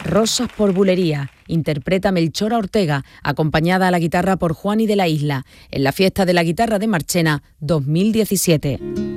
Rosas por bulería, interpreta Melchora Ortega, acompañada a la guitarra por Juani de la Isla, en la Fiesta de la Guitarra de Marchena 2017.